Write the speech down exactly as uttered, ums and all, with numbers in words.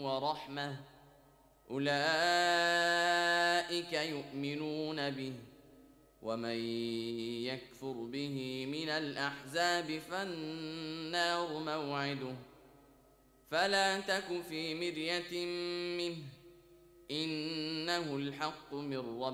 ورحمة أولئك يؤمنون به، ومن يكفر به من الأحزاب فالنار موعده، فلا تك في مرية منه إنه الحق من ربك